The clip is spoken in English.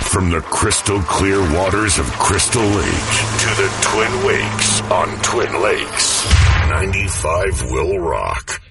From the crystal clear waters of Crystal Lake to the Twin Lakes on Twin Lakes, 95 will rock.